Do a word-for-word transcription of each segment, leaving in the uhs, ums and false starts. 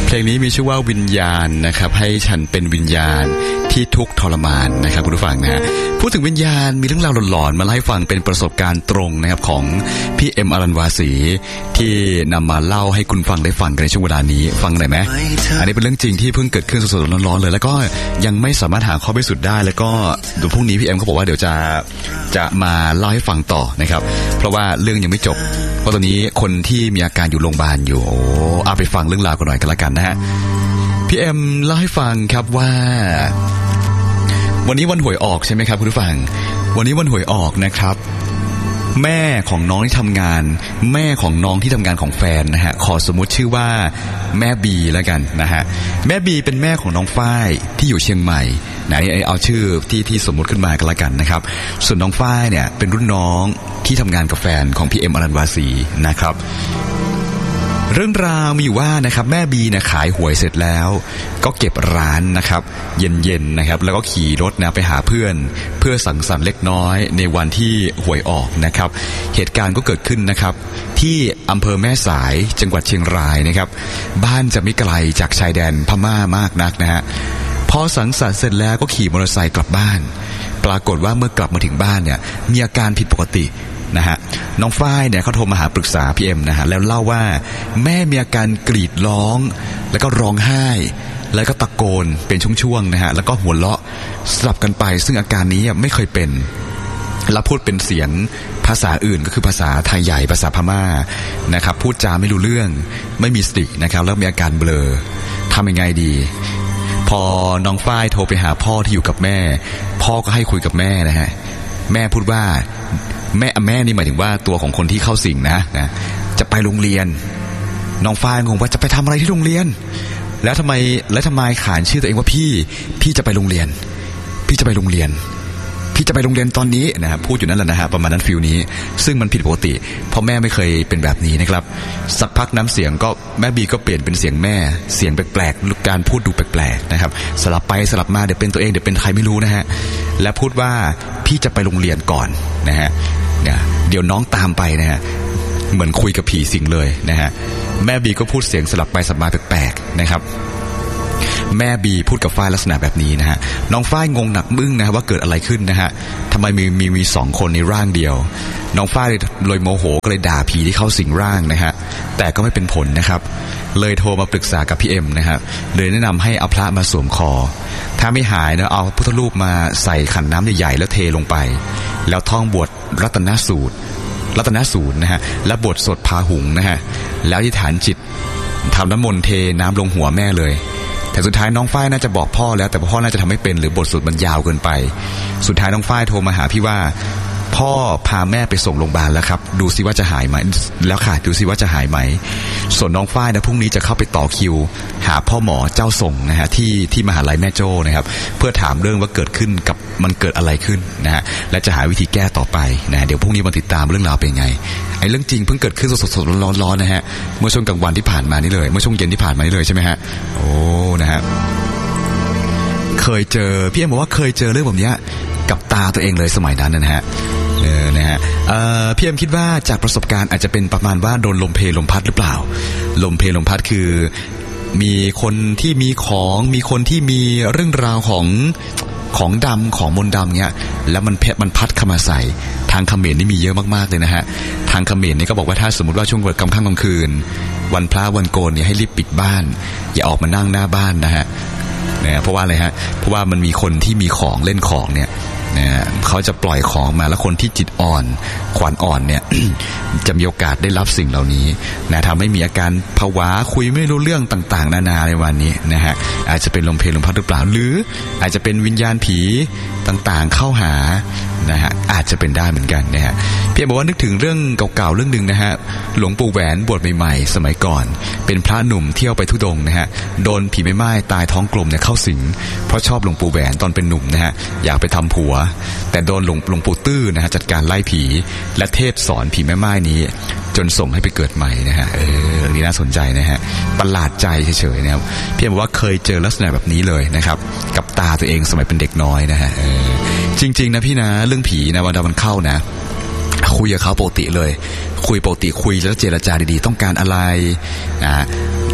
เพลงนี้มีชื่อว่าวิญญาณนะครับให้ฉันเป็นวิญญาณที่ทุกข์ทรมานนะครับคุณผู้ฟังนะฮะพูดถึงวิญญาณมีเรื่องราวหลอนๆมาเล่าให้ฟังเป็นประสบการณ์ตรงนะครับของพี่เอ็มอรัญวาสีที่นำมาเล่าให้คุณฟังได้ฟังกันในช่วงเวลานี้ฟังหน่อยไหมอันนี้เป็นเรื่องจริงที่เพิ่งเกิดขึ้นสดๆร้อนๆเลยแล้วก็ยังไม่สามารถหาข้อพิสูจน์ได้แล้วก็เดี๋ยวพรุ่งนี้พี่เอ็มเขาบอกว่าเดี๋ยวจะจะมาเล่าให้ฟังต่อนะครับเพราะว่าเรื่องยังไม่จบเพราะตอนนี้คนที่มีอาการอยู่โรงพยาบาลอยู่โอ้เอาไปฟังเรื่องราวกันหน่อยกันละกันนะฮะพี่เอ็มเล่าให้ฟังครับว่าวันนี้วันหวยออกใช่ไหมครับคุณผู้ฟังวันนี้วันหวยออกนะครับแม่ของน้องที่ทำงานแม่ของน้องที่ทำงานของแฟนนะฮะขอสมมุติชื่อว่าแม่บีแล้วกันนะฮะแม่บีเป็นแม่ของน้องฝ้ายที่อยู่เชียงใหม่ไหนเอาชื่อที่ที่สมมุติขึ้นมากันละกันนะครับส่วนน้องฝ้ายเนี่ยเป็นรุ่นน้องที่ทำงานกับแฟนของพี่เอ็มอรัญวาสีนะครับเรื่องราวมีอยู่ว่านะครับแม่บีเนี่ยขายหวยเสร็จแล้วก็เก็บร้านนะครับเย็นๆนะครับแล้วก็ขี่รถนะไปหาเพื่อนเพื่อสังสรรค์เล็กน้อยในวันที่หวยออกนะครับเหตุการณ์ก็เกิดขึ้นนะครับที่อำเภอแม่สายจังหวัดเชียงรายนะครับบ้านจะไม่ไกลจากชายแดนพม่ามากนักนะฮะพอสังสรรค์เสร็จแล้วก็ขี่มอเตอร์ไซค์กลับบ้านปรากฏว่าเมื่อกลับมาถึงบ้านเนี่ยมีอาการผิดปกตินะฮะน้องฝ้ายเนี่ยเขาโทรมาหาปรึกษาพี่เอ็มนะฮะแล้วเล่าว่าแม่มีอาการกรีดร้องแล้วก็ร้องไห้แล้วก็ตะโกนเป็นช่วงๆนะฮะแล้วก็หัวเราะสลับกันไปซึ่งอาการนี้ไม่เคยเป็นแล้วพูดเป็นเสียงภาษาอื่นก็คือภาษาไทยใหญ่ภาษาพม่านะครับพูดจาไม่รู้เรื่องไม่มีสตินะครับแล้วมีอาการเบลอทำยังไงดีพอน้องฝ้ายโทรไปหาพ่อที่อยู่กับแม่พ่อก็ให้คุยกับแม่นะฮะแม่พูดว่าแม่แม่นี่หมายถึงว่าตัวของคนที่เข้าสิงนะนะจะไปโรงเรียนน้องฝ้ายงงว่าจะไปทำอะไรที่โรงเรียนแล้วทำไมแล้วทำไมขานชื่อตัวเองว่าพี่พี่จะไปโรงเรียนพี่จะไปโรงเรียนพี่จะไปโรงเรียนตอนนี้นะฮะพูดอยู่นั่นแหละนะฮะประมาณนั้นฟิลนี้ซึ่งมันผิดปกติเพราะแม่ไม่เคยเป็นแบบนี้นะครับสักพักน้ำเสียงก็แม่บีก็เปลี่ยนเป็นเสียงแม่เสียงแปลกๆการพูดดูแปลกๆนะครับสลับไปสลับมาเดี๋ยวเป็นตัวเองเดี๋ยวเป็นใครไม่รู้นะฮะและพูดว่าพี่จะไปโรงเรียนก่อนนะฮะเดี๋ยวน้องตามไปนะฮะเหมือนคุยกับผีสิงเลยนะฮะแม่บีก็พูดเสียงสลับไปสลับมาแปลกๆนะครับแม่บีพูดกับฝ้ายลักษณะแบบนี้นะฮะน้องฝ้ายงงหนักมึ้งนะว่าเกิดอะไรขึ้นนะฮะทำไมมีมีมีสองคนในร่างเดียวน้องฝ้ายเลยโมโหก็เลยด่าผีที่เข้าสิงร่างนะฮะแต่ก็ไม่เป็นผลนะครับเลยโทรมาปรึกษากับพี่เอ็มนะฮะเลยแนะนำให้เอาพระมาสวมคอถ้าไม่หายนะเอาพุทธรูปมาใส่ขันน้ำใหญ่ๆแล้วเทลงไปแล้วท่องบทรัตนสูตรรัตนสูตรนะฮะและบทสวดพาหุงนะฮะแล้วอธิษฐานจิตทำน้ำมนต์เทน้ำลงหัวแม่เลยแต่สุดท้ายน้องฝ้ายน่าจะบอกพ่อแล้วแต่พ่อน่าจะทำไม่เป็นหรือบทสวดมันยาวเกินไปสุดท้ายน้องฝ้ายโทรมาหาพี่ว่าพ่อพาแม่ไปส่งโรงพยาบาลแล้วครับดูซิว่าจะหายไหมแล้วค่ะดูซิว่าจะหายไหมส่วนน้องฝ้ายนะพรุ่งนี้จะเข้าไปต่อคิวหาพ่อหมอเจ้าส่งนะฮะที่ที่มหาลัยแม่โจ้นะครับเพื่อถามเรื่องว่าเกิดขึ้นกับมันเกิดอะไรขึ้นนะฮะและจะหาวิธีแก้ต่อไปนะเดี๋ยวพรุ่งนี้มาติดตามเรื่องราวเป็นไงไอ้เรื่องจริงเพิ่งเกิดขึ้นสดๆร้อนๆนะฮะเมื่อช่วงกลางวันที่ผ่านมานี่เลยเมื่อช่วงเย็นที่ผ่านมานี่เลยใช่ไหมฮะโอ้นะฮะเคยเจอพี่เอ็มบอกว่าเคยเจอเรื่องแบบนี้กับตาตัวเองเลยสมัยนั้นนะฮะเออนะฮะพี่เอ็มคิดว่าจากประสบการณ์อาจจะเป็นประมาณว่าโดนลมเพลลมพัดหรือเปล่าลมเพลลมพัดคือมีคนที่มีของมีคนที่มีเรื่องราวของของดำของมนต์ดำเงี้ยแล้วมันเพชรมันพัดเข้ามาใส่ทางเขมรนี่มีเยอะมากๆเลยนะฮะทางเขมรนี่ก็บอกว่าถ้าสมมติว่าช่วงกลางค่ำกลางคืนวันพระวันโกนเนี่ยให้รีบปิดบ้านอย่าออกมานั่งหน้าบ้านนะฮะเนี่ยเพราะว่าอะไรฮะเพราะว่ามันมีคนที่มีของเล่นของเนี่ยนะเขาจะปล่อยของมาแล้วคนที่จิตอ่อนขวัญอ่อนเนี่ย จะมีโอกาสได้รับสิ่งเหล่านี้นะทำให้มีอาการผวาคุยไม่รู้เรื่องต่างๆนานาในวันนี้นะฮะอาจจะเป็นลมเพลลมพัดหรือเปล่าหรืออาจจะเป็นวิญญาณผีต่างๆเข้าหานะฮะอาจจะเป็นได้เหมือนกันนะฮะเพียงบอกว่านึกถึงเรื่องเก่าๆเรื่องนึงนะฮะหลวงปู่แหวนบวชใหม่ๆสมัยก่อนเป็นพระหนุ่มเที่ยวไปธุดงค์นะฮะโดนผีแม่ไม้ตายท้องกลมเนี่ยเข้าสิงเพราะชอบหลวงปู่แหวนตอนเป็นหนุ่มนะฮะอยากไปทำผัวแต่โดนหลวงหลวงปู่ตื้อนะฮะจัดการไล่ผีและเทศสอนผีแม่ไม้นี้จนส่งให้ไปเกิดใหม่นะฮะเออนี่น่าสนใจนะฮะประหลาดใจเฉยๆนะครับพี่บอกว่าเคยเจอลักษณะแบบนี้เลยนะครับกับตาตัวเองสมัยเป็นเด็กน้อยนะฮะเออจริงๆนะพี่นะเรื่องผีนะวันดามันเข้านะคุยกับเขาปกติเลยคุยปกติคุยแล้วเจรจาดีๆต้องการอะไรนะ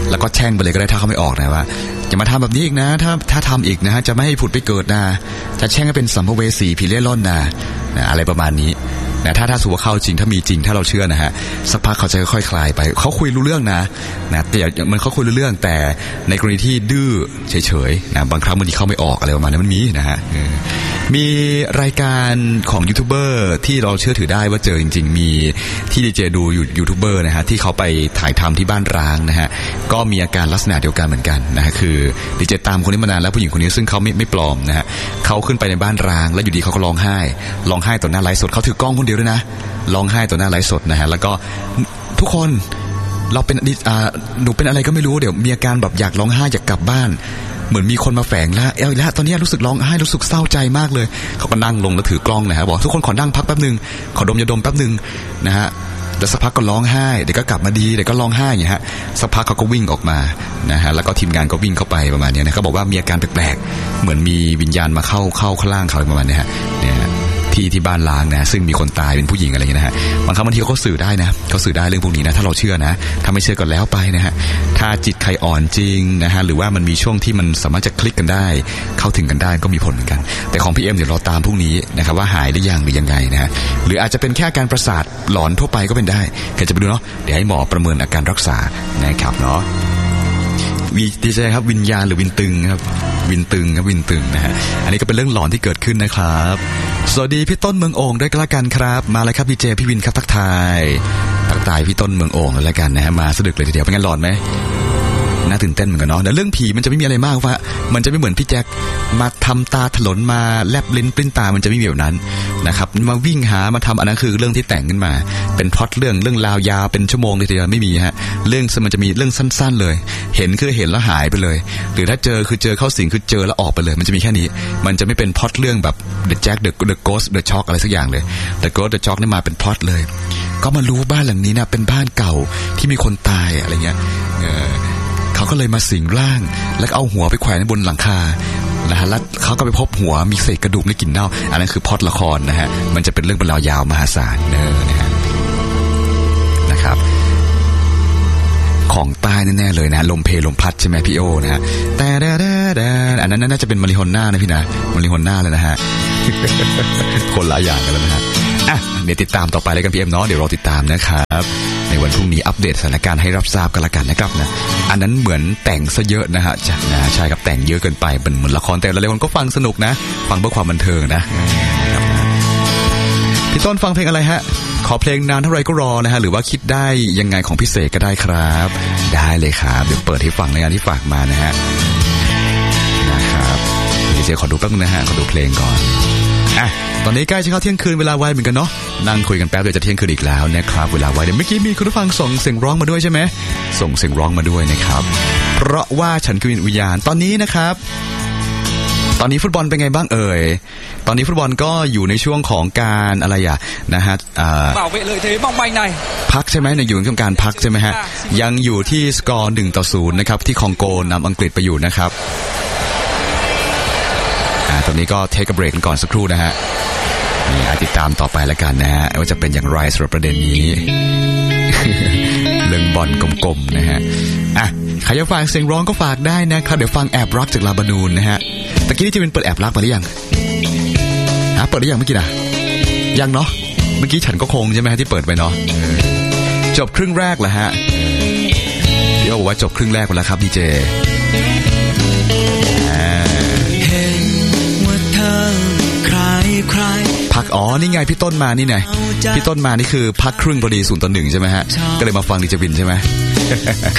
แล้วก็แช่งไปเลยก็ได้ถ้าเขาไม่ออกนะว่าอย่ามาทำแบบนี้อีกนะถ้าถ้าทำอีกนะฮะจะไม่ให้ผุดไปเกิดนะจะแช่งให้เป็นสัมภเวสีผีเล่ร่อนนะนะอะไรประมาณนี้นะถ้าถ้าสูว่าเข้าจริงถ้ามีจริงถ้าเราเชื่อนะฮะสักพักเขาจะค่อยๆคลายไปเขาคุยรู้เรื่องนะนะแต่มันเขาคุยรู้เรื่องแต่ในกรณีที่ดื้อเฉยๆนะบางครั้งมันเข้าไม่ออกอะไรประมาณนั้นมันมีนะฮะมีรายการของยูทูบเบอร์ที่เราเชื่อถือได้ว่าเจอจริงๆมีที่ดีเจดูยูทูบเบอร์นะฮะที่เขาไปถ่ายทำที่บ้านร้างนะฮะก็มีอาการลักษณะเดียวกันเหมือนกันนะฮะคือดีเจตามคนนี้มานานแล้วผู้หญิงคนนี้ซึ่งเขาไม่ไม่ปลอมนะฮะเขาขึ้นไปในบ้านร้างแล้วอยู่ดีเขาก็ร้องไห้ร้องไห้ต่อหน้าไลฟ์สดเขาถือกล้องคนเดียวด้วยนะร้องไห้ต่อหน้าไลฟ์สดนะฮะแล้วก็ทุกคนเราเป็นอ่าหนูเป็นอะไรก็ไม่รู้เดี๋ยวมีอาการแบบอยากร้องไห้อยากกลับบ้านเหมือนมีคนมาแฝงแล้วเอ้ยแล้วตอนนี้รู้สึกร้องไห้รู้สึกเศร้าใจมากเลยเขาก็นั่งลงแล้วถือกล้องนะฮะบอกทุกคนขอนั่งพักแป๊บนึงขอดมยาดมแป๊บนึงนะฮะแต่สักพักก็ร้องไห้เดี๋ยวก็กลับมาดีเดี๋ยวก็ร้องไห้อย่างเงี้ยฮะสักพักเขาก็วิ่งออกมานะฮะแล้วก็ทีมงานก็วิ่งเข้าไปประมาณนี้นะเขาบอกว่ามีอาการแปลกๆเหมือนมีวิญญาณมาเข้าเข้าข้างล่างเขาประมาณนี้ฮะเนี่ยที่ที่บ้านล้างนะซึ่งมีคนตายเป็นผู้หญิงอะไรอย่างเงี้ยนะฮะบางครั้งบางทีเขาก็สื่อได้นะเขาสื่อได้เรื่องพวกนี้นะถ้าเราเชื่อนะถ้าไม่เชื่อก็แล้วไปนะฮะถ้าจิตใครอ่อนจริงนะฮะหรือว่ามันมีช่วงที่มันสามารถจะคลิกกันได้เข้าถึงกันได้ก็มีผลเหมือนกันแต่ของพี่เอ็มเดี๋ยวเราตามพวกนี้นะครับว่าหายหรือยังหรือยังไงนะฮะหรืออาจจะเป็นแค่การประสาทหลอนทั่วไปก็เป็นได้ใครจะไปดูเนาะเดี๋ยวให้หมอประเมินอาการรักษานะครับเนาะวีดีเจครับวิญญาณหรือวินตึงครับวินตึงครับวินตึงนะฮะอันนี้ก็เป็นเรื่องหลอนที่เกิดขึ้นนะครับสวัสดีพี่ต้นเมืองโอ่งด้วยกันละกันครับมาเลยครับดีเจพี่วินครับทักทายทักทายพี่ต้นเมืองโอ่งเลยละกันนะฮะมาสะดึกเลยทีเดียวเป็นไงหลอนไหมน่าตื่นเต้นเหมือนกันเนาะแต่เรื่องผีมันจะไม่มีอะไรมากว่ามันจะไม่เหมือนพี่แจ็คมาทำตาถลนมาแลบลิ้นปลิ้นตามันจะไม่มีแบบนั้นนะครับมาวิ่งหามาทำอันนั้นคือเรื่องที่แต่งขึ้นมาเป็นพล็อตเรื่องเรื่องราวยาวเป็นชั่วโมงเลยทีเดียวไม่มีฮะเรื่องมันจะมีเรื่องสั้นๆเลยเห็นคือเห็นแล้วหายไปเลยหรือถ้าเจอคือเจอเข้าสิงคือเจอแล้วออกไปเลยมันจะมีแค่นี้มันจะไม่เป็นพล็อตเรื่องแบบ The Jack The The Ghost The Shock อะไรสักอย่างเลย The Ghost The Shock นี่มาเป็นพล็อตเลยก็มารู้บ้านหลังนี้นะเป็นบ้านเก่าที่มีคนตายอะไรเงี้ยเขาก็เลยมาสิงร่างแล้วเอาหัวไปแขวนบนหลังคานะฮะแล้วเขาก็ไปพบหัวมีเศษกระดูกในกลิ่นเน่าอันนั้นคือพล็อตละครนะฮะมันจะเป็นเรื่องเป็นราวยาวมหาศาลเนอนะฮะนะครับของใต้แน่ๆเลยนะลมเพลลมพัดใช่ไหมพี่โอนะฮะแต่แดๆอันนั้นน่าจะเป็นมาริโฮน่านะพี่นะมาริโฮน่าเลยนะฮะ คนหลายอย่างกันแล้วนะฮะอ่ะเดี๋ยวติดตามต่อไปเลยกันพี่เอ็มเนาะเดี๋ยวเราติดตามนะครับในวันพรุ่งนี้อัปเดตสถานการณ์ให้รับทราบกันละกันนะครับนะอันนั้นเหมือนแต่งซะเยอะนะฮะจ้ะนะใช่ครับแต่งเยอะเกินไปเป็นเหมือนละครแต่ละเรื่องก็ฟังสนุกนะฟังเพื่อความบันเทิงนะพี่ต้นฟังเพลงอะไรฮะขอเพลงนานเท่าไรก็รอนะฮะหรือว่าคิดได้ยังไงของพิเศษก็ได้ครับได้เลยครับเดี๋ยวเปิดให้ฟังในงานที่ฝากมานะฮะนะครับเดี๋ยวขอดูแป๊บนึงนะฮะขอดูเพลงก่อนอ่ะตอนนี้ใกล้จะเข้าเที่ยงคืนเวลาไวเหมือนกันเนาะนั่งคุยกันแป๊บเดียวจะเที่ยงคืนอีกแล้วนะครับเวลาไวเดี๋ยวเมื่อกี้มีคุณผู้ฟังส่งเสียงร้องมาด้วยใช่ไหมส่งเสียงร้องมาด้วยนะครับเพราะว่าฉันคือวิญญาณตอนนี้นะครับตอนนี้ฟุตบอลเป็นไงบ้างเอ่ยตอนนี้ฟุตบอลก็อยู่ในช่วงของการอะไรอ่ะนะฮะเป่าเวเลยเทบ้องใบในพักใช่ไหมในอยู่ในช่วงการพักใช่ไหมฮะยังอยู่ที่สกอร์หนึ่งต่อศูนย์นะครับที่คองโกนำอังกฤษไปอยู่นะครับตอนนี้ก็เทคเบรกกันก่อนสักครู่นะฮะนี่ติดตามต่อไปแล้วกันนะฮะว่าจะเป็นอย่างไรสำหรับประเด็นนี้ เรื่องบอลกลมๆนะฮะอ่ะใครจะฝากเสียงร้องก็ฝากได้นะครับเดี๋ยวฟังแอบรักจากลาบานูนนะฮะตะกี้นี่จะเป็นเปิดแอบรักไปหรือยังฮะเปิดหรือยังเมื่อกี้นะยังเนาะเมื่อกี้ฉันก็คงใช่ไหมฮะที่เปิดไปเนาะจบครึ่งแรกแล้วฮะเดี๋ยวบอกว่าจบครึ่งแรกไปแล้วครับดีเจพักอ๋อนี่ไงพี่ต้นมานี่ไงพี่ต้นมานี่คือพักครึ่งพอดีศูนย์ต่อหนึ่งใช่ไหมฮะก็เลยมาฟังดิจวินใช่ไหม